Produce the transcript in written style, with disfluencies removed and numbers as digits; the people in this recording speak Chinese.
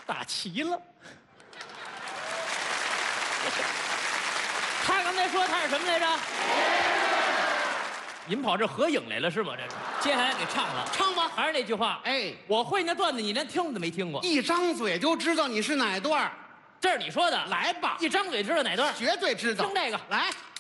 打齐了。他刚才说他是什么来着？你们跑这合影来了是吗？这是，接下来给唱了， 唱吧。 还是那句话， 哎， 我会那段子，你连听都没听过。 一张嘴就知道你是哪段儿， 这是你说的， 来吧， 一张嘴知道哪段？ 绝对知道。 听这个， 来。